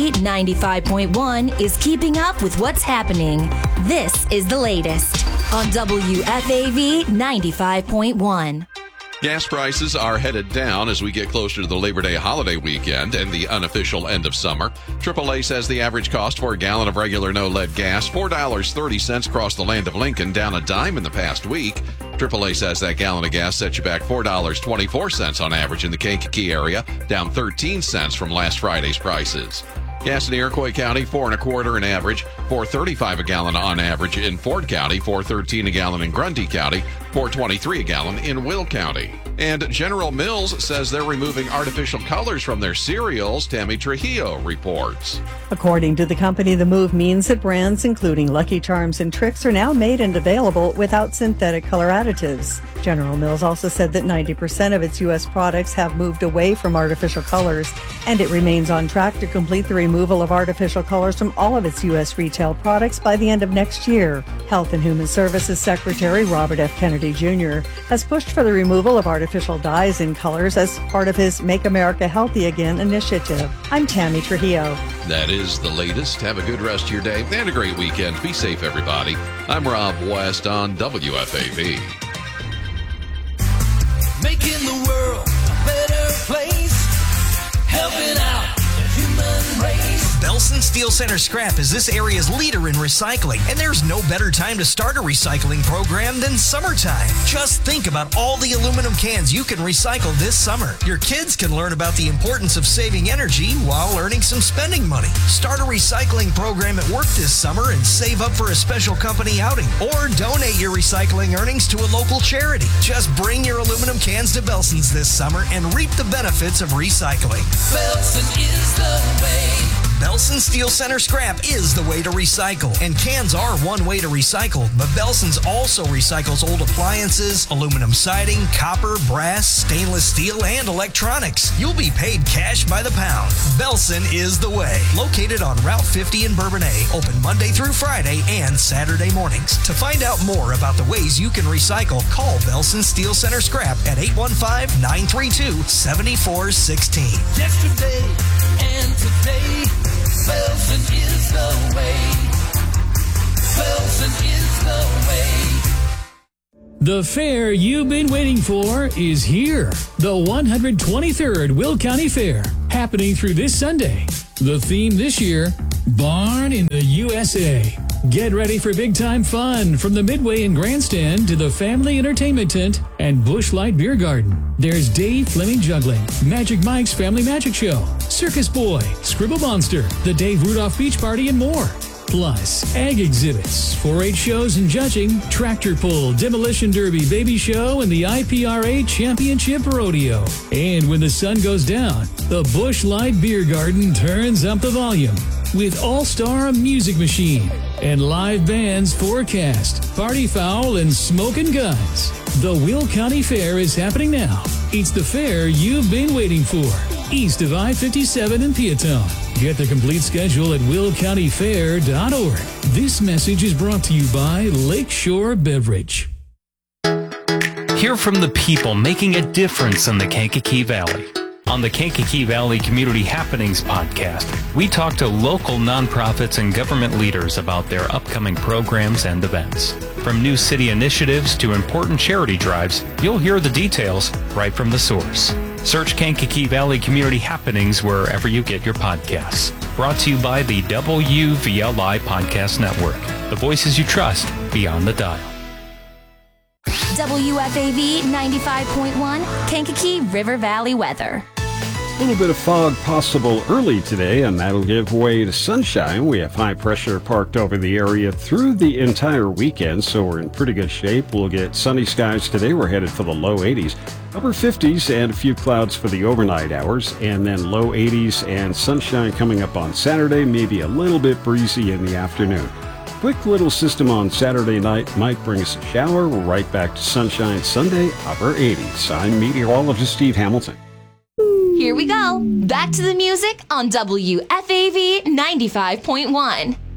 WFAV 95.1 is keeping up with what's happening. This is the latest on WFAV 95.1. Gas prices are headed down as we get closer to the Labor Day holiday weekend and the unofficial end of summer. AAA says the average cost for a gallon of regular no-lead gas, $4.30 across the land of Lincoln, down a dime in the past week. AAA says that gallon of gas set you back $4.24 on average in the Kankakee area, down 13 cents from last Friday's prices. Gas in Iroquois County, $4.25 an average, $4.35 a gallon on average in Ford County, $4.13 a gallon in Grundy County, $4.23 a gallon in Will County. And General Mills says they're removing artificial colors from their cereals. Tammy Trujillo reports. According to the company, the move means that brands including Lucky Charms and Trix are now made and available without synthetic color additives. General Mills also said that 90% of its U.S. products have moved away from artificial colors, and it remains on track to complete the removal of artificial colors from all of its U.S. retail products by the end of next year. Health and Human Services Secretary Robert F. Kennedy Jr. has pushed for the removal of artificial dyes in colors as part of his Make America Healthy Again initiative. I'm Tammy Trujillo. That is the latest. Have a good rest of your day and a great weekend. Be safe, everybody. I'm Rob West on WFAV. Making the world a better place, helping out the human race. Belson Steel Center Scrap is this area's leader in recycling, and there's no better time to start a recycling program than summertime. Just think about all the aluminum cans you can recycle this summer. Your kids can learn about the importance of saving energy while earning some spending money. Start a recycling program at work this summer and save up for a special company outing, or donate your recycling earnings to a local charity. Just bring your aluminum cans to Belson's this summer and reap the benefits of recycling. Belson is the way. Belson Steel Center Scrap is the way to recycle, and cans are one way to recycle, but Belson's also recycles old appliances, aluminum siding, copper, brass, stainless steel, and electronics. You'll be paid cash by the pound. Belson is the way. Located on Route 50 in Bourbonnais, open Monday through Friday and Saturday mornings. To find out more about the ways you can recycle, call Belson Steel Center Scrap at 815-932-7416. Yesterday and today, Belson is the way. Belson is the way. The fair you've been waiting for is here. The 123rd Will County Fair, happening through this Sunday. The theme this year, Born in the USA. Get ready for big-time fun from the Midway and Grandstand to the Family Entertainment Tent and Busch Light Beer Garden. There's Dave Fleming Juggling, Magic Mike's Family Magic Show, Circus Boy, Scribble Monster, the Dave Rudolph Beach Party, and more. Plus, ag exhibits, 4-H shows and judging, tractor pull, demolition derby, baby show, and the IPRA Championship Rodeo. And when the sun goes down, the Busch Light Beer Garden turns up the volume with All-Star Music Machine and live bands Forecast, Party Foul, and Smokin' Guns. The Will County Fair is happening now. It's the fair you've been waiting for, east of I-57 in Peatone. Get the complete schedule at willcountyfair.org. This message is brought to you by Lakeshore Beverage. Hear from the people making a difference in the Kankakee Valley. On the Kankakee Valley Community Happenings podcast, we talk to local nonprofits and government leaders about their upcoming programs and events. From new city initiatives to important charity drives, you'll hear the details right from the source. Search Kankakee Valley Community Happenings wherever you get your podcasts. Brought to you by the WVLI Podcast Network. The voices you trust beyond the dial. WFAV 95.1 Kankakee River Valley weather. A little bit of fog possible early today, and that'll give way to sunshine. We have high pressure parked over the area through the entire weekend, so we're in pretty good shape. We'll get sunny skies today. We're headed for the low 80s, upper 50s, and a few clouds for the overnight hours, and then low 80s and sunshine coming up on Saturday, maybe a little bit breezy in the afternoon. Quick little system on Saturday night might bring us a shower. We're right back to sunshine Sunday, upper 80s. I'm meteorologist Steve Hamilton. Here we go. Back to the music on WFAV 95.1.